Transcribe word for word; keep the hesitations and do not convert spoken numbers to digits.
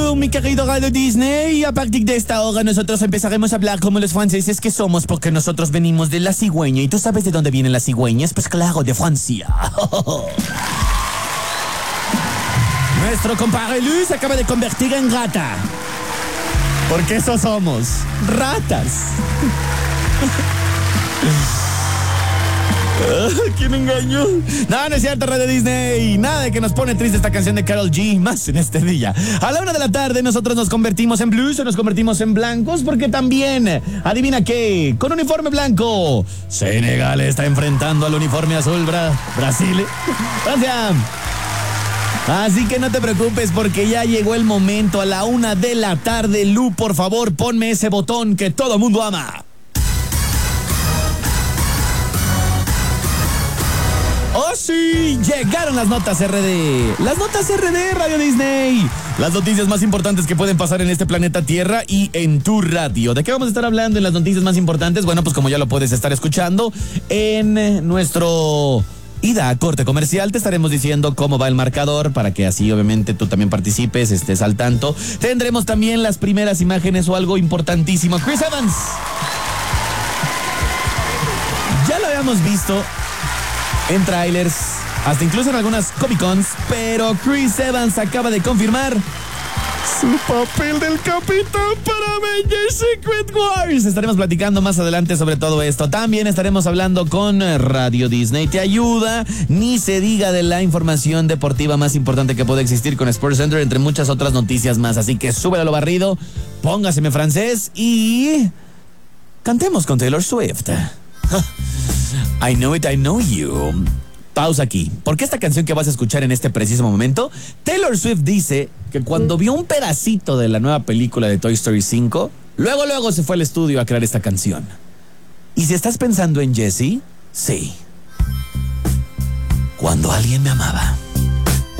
Bonjour, mi querido Radio Disney. A partir de esta hora nosotros empezaremos a hablar como los franceses que somos, porque nosotros venimos de la cigüeña. ¿Y tú sabes de dónde vienen las cigüeñas? Pues claro, de Francia. Nuestro compadre Luis se acaba de convertir en rata. Porque eso somos, ratas. ¿Quién engañó? No, no es cierto, Radio Disney. Nada de que nos pone triste esta canción de Karol G, más en este día. A la una de la tarde nosotros nos convertimos en blues o nos convertimos en blancos, porque también, adivina qué, con uniforme blanco, Senegal está enfrentando al uniforme azul, Bra- Brasil. Gracias. Así que no te preocupes, porque ya llegó el momento. A la una de la tarde, Lu, por favor, ponme ese botón que todo mundo ama. ¡Oh, sí! Llegaron las notas R D. Las notas R D, Radio Disney. Las noticias más importantes que pueden pasar en este planeta Tierra y en tu radio. ¿De qué vamos a estar hablando en las noticias más importantes? Bueno, pues como ya lo puedes estar escuchando, en nuestro ida a corte comercial te estaremos diciendo cómo va el marcador, para que así obviamente tú también participes, estés al tanto. Tendremos también las primeras imágenes o algo importantísimo. Chris Evans. Ya lo habíamos visto en trailers, hasta incluso en algunas Comic Cons, pero Chris Evans acaba de confirmar su papel del Capitán para Avengers Secret Wars. Estaremos platicando más adelante sobre todo esto. También estaremos hablando con Radio Disney Te Ayuda, ni se diga de la información deportiva más importante que puede existir con Sports Center, entre muchas otras noticias más. Así que súbelo a lo barrido, póngaseme francés y cantemos con Taylor Swift. I know it, I know you. Pausa aquí, porque esta canción que vas a escuchar en este preciso momento, Taylor Swift dice que cuando vio un pedacito de la nueva película de Toy Story cinco, luego luego se fue al estudio a crear esta canción. Y si estás pensando en Jessie, sí. Cuando alguien me amaba.